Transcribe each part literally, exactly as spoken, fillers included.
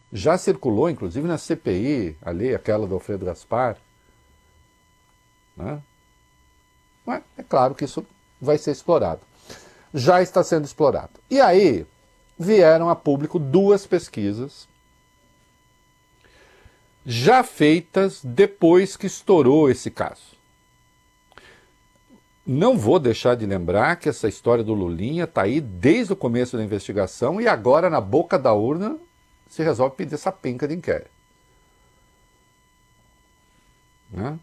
Já circulou, inclusive, na C P I, ali, aquela do Alfredo Gaspar. Né? Mas é claro que isso vai ser explorado. Já está sendo explorado. E aí, vieram a público duas pesquisas já feitas depois que estourou esse caso. Não vou deixar de lembrar que essa história do Lulinha está aí desde o começo da investigação e agora, na boca da urna, se resolve pedir essa penca de inquérito. Né?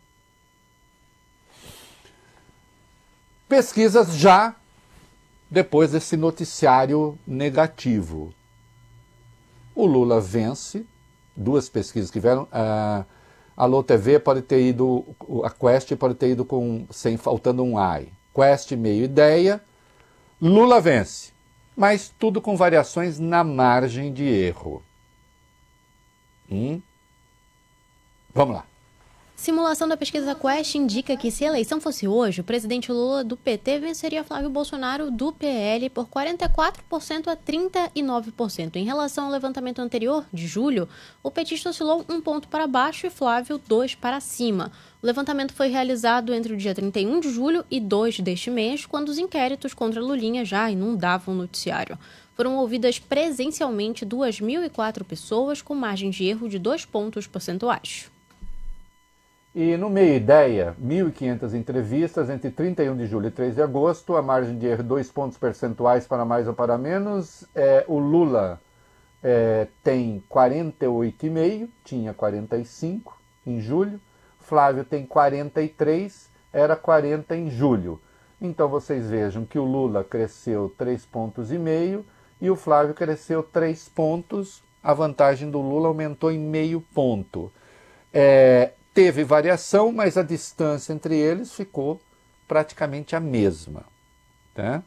Pesquisas já depois desse noticiário negativo. O Lula vence, duas pesquisas que vieram. A Alô T V pode ter ido, a Quest pode ter ido com, sem faltando um ai. Quest meio ideia, Lula vence, mas tudo com variações na margem de erro. Hum? Vamos lá. Simulação da pesquisa Quest indica que se a eleição fosse hoje, o presidente Lula do P T venceria Flávio Bolsonaro do P L por quarenta e quatro por cento a trinta e nove por cento. Em relação ao levantamento anterior, de julho, o petista oscilou um ponto para baixo e Flávio dois para cima. O levantamento foi realizado entre o dia trinta e um de julho e dois deste mês, quando os inquéritos contra Lulinha já inundavam o noticiário. Foram ouvidas presencialmente duas mil e quatro pessoas, com margem de erro de dois pontos percentuais. E no meio ideia, mil e quinhentas entrevistas entre trinta e um de julho e três de agosto, a margem de erro dois pontos percentuais para mais ou para menos. É, o Lula é, tem quarenta e oito vírgula cinco, tinha quarenta e cinco em julho. Flávio tem quarenta e três, era quarenta em julho. Então vocês vejam que o Lula cresceu três pontos e meio e o Flávio cresceu três pontos. A vantagem do Lula aumentou em meio ponto. É, Teve variação, mas a distância entre eles ficou praticamente a mesma. Tá?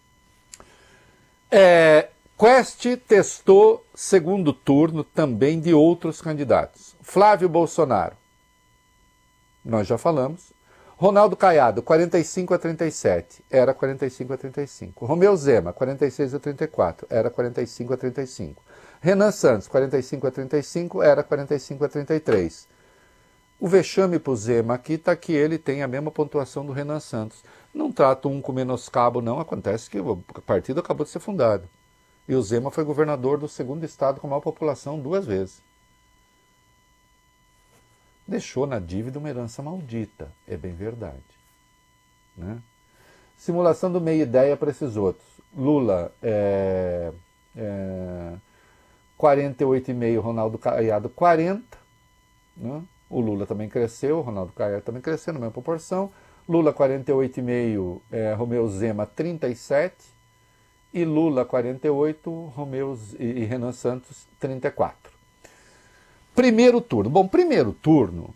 É, Quest testou segundo turno também de outros candidatos. Flávio Bolsonaro, nós já falamos. Ronaldo Caiado, quarenta e cinco a trinta e sete, era quarenta e cinco a trinta e cinco. Romeu Zema, quarenta e seis a trinta e quatro, era quarenta e cinco a trinta e cinco. Renan Santos, quarenta e cinco a trinta e cinco, era quarenta e cinco a trinta e três. O vexame para o Zema aqui está que ele tem a mesma pontuação do Renan Santos. Não trato um com menoscabo, não. Acontece que o partido acabou de ser fundado. E o Zema foi governador do segundo estado com a maior população duas vezes. Deixou na dívida uma herança maldita. É bem verdade. Né? Simulação do meia ideia para esses outros. Lula, é, é, quarenta e oito vírgula cinco, Ronaldo Caiado, quarenta. Né? O Lula também cresceu, o Ronaldo Caiado também cresceu na mesma proporção. Lula quarenta e oito vírgula cinco, é, Romeu Zema trinta e sete. E Lula quarenta e oito, Romeu e, e Renan Santos trinta e quatro. Primeiro turno. Bom, primeiro turno,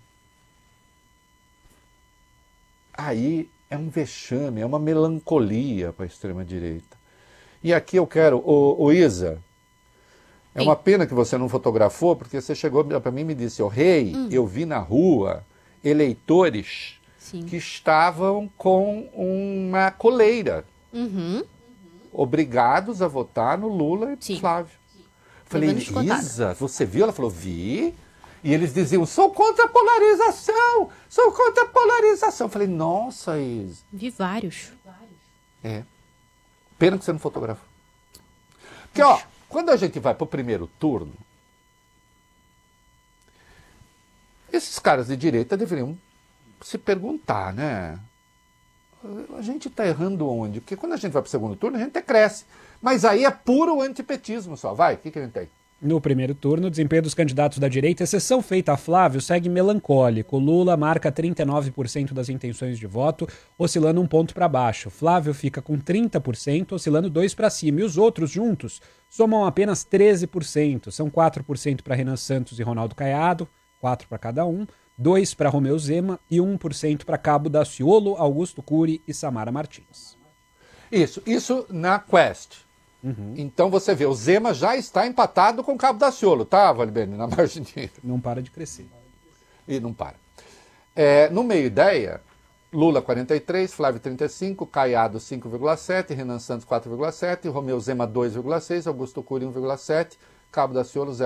aí é um vexame, é uma melancolia para a extrema-direita. E aqui eu quero, o, o Isa, é uma pena que você não fotografou, porque você chegou para mim e me disse, oh, rei, hum. eu vi na rua eleitores Sim. que estavam com uma coleira, uhum. obrigados a votar no Lula e Sim. Flávio. Falei, Isa, você viu? Ela falou, vi. E eles diziam, sou contra a polarização, sou contra a polarização. Falei, nossa, Isa. Vi vários. É. Pena que você não fotografou. Porque, ó, quando a gente vai para o primeiro turno, esses caras de direita deveriam se perguntar, né? A gente está errando onde? Porque quando a gente vai para o segundo turno, a gente até cresce. Mas aí é puro antipetismo só. Vai, o que, que a gente tem? No primeiro turno, o desempenho dos candidatos da direita, exceção feita a Flávio, segue melancólico. Lula marca trinta e nove por cento das intenções de voto, oscilando um ponto para baixo. Flávio fica com trinta por cento, oscilando dois para cima. E os outros juntos somam apenas treze por cento. São quatro por cento para Renan Santos e Ronaldo Caiado, quatro para cada um, dois por cento para Romeu Zema e um por cento para Cabo Daciolo, Augusto Cury e Samara Martins. Isso, isso na Quest. Uhum. Então você vê, o Zema já está empatado com o Cabo Daciolo, tá, Valibene, na margem de erro. Não para de crescer. E não para. É, no meio ideia, Lula quarenta e três, Flávio trinta e cinco, Caiado cinco vírgula sete, Renan Santos quatro vírgula sete, Romeu Zema dois vírgula seis, Augusto Cury um vírgula sete, Cabo Daciolo